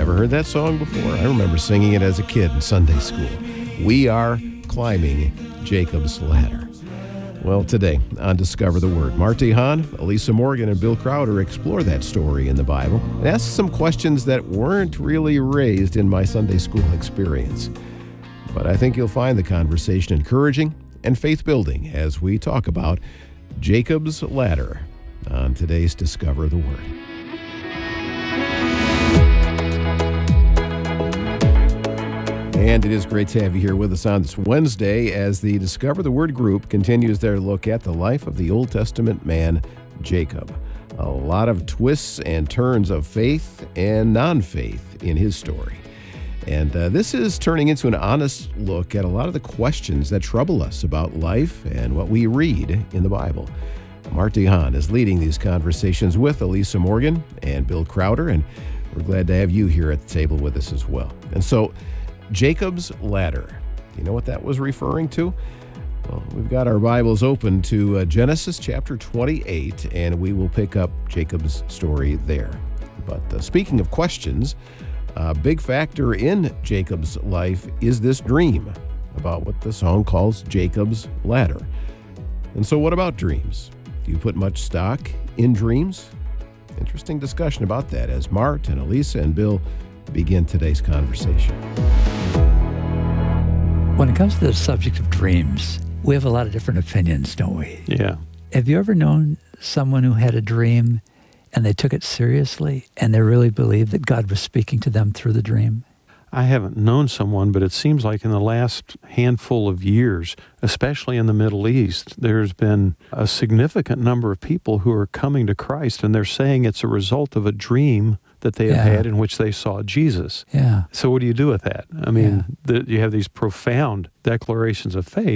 Never heard that song before. I remember singing it as a kid in Sunday school. We are climbing Jacob's ladder. Well, today on Discover the Word, Marty Hahn, Elisa Morgan, and Bill Crowder explore that story in the Bible and ask some questions that weren't really raised in my Sunday school experience. But I think you'll find the conversation encouraging and faith-building as we talk about Jacob's ladder on today's Discover the Word. And it is great to have you here with us on this Wednesday as the Discover the Word group continues their look at the life of the Old Testament man, Jacob. A lot of twists and turns of faith and non-faith in his story. And this is turning into an honest look at a lot of the questions that trouble us about life and what we read in the Bible. Marty Hahn is leading these conversations with Elisa Morgan and Bill Crowder, and we're glad to have you here at the table with us as well. And so, Jacob's ladder. Do you know what that was referring to? Well, we've got our Bibles open to Genesis chapter 28, and we will pick up Jacob's story there. But speaking of questions, a big factor in Jacob's life is this dream about what the song calls Jacob's ladder. And so what about dreams? Do you put much stock in dreams? Interesting discussion about that as Mart and Elisa and Bill begin today's conversation. When it comes to the subject of dreams, we have a lot of different opinions, don't we? Yeah. Have you ever known someone who had a dream and they took it seriously and they really believed that God was speaking to them through the dream? I haven't known someone, but it seems like in the last handful of years, especially in the Middle East, there's been a significant number of people who are coming to Christ, and they're saying it's a result of a dream that they have had in which they saw Jesus. Yeah. So what do you do with that? I mean, you have these profound declarations of faith,